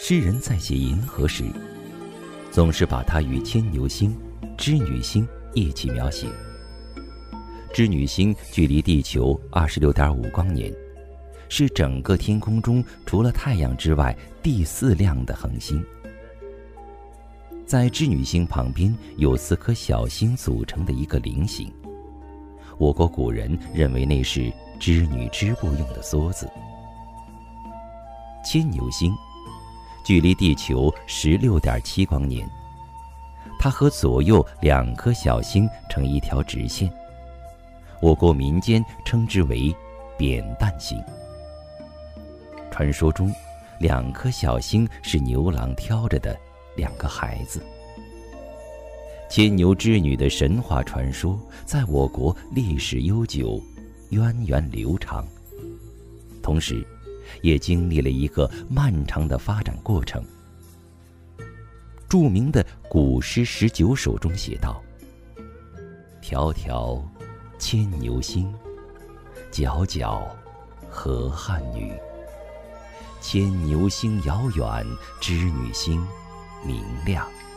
诗人在写银河时，总是把它与牵牛星、织女星一起描写。织女星距离地球26.5光年，是整个天空中除了太阳之外第4亮的恒星。在织女星旁边有4颗小星组成的一个菱形，我国古人认为那是织女织布用的梭子。牵牛星距离地球16.7光年，它和左右2颗小星成一条直线，我国民间称之为扁担星。传说中2颗小星是牛郎挑着的2个孩子。牵牛织女的神话传说在我国历史悠久，源远流长，同时也经历了一个漫长的发展过程。著名的古诗19首中写道：迢迢牵牛星，皎皎河汉女。牵牛星遥远，织女星明亮。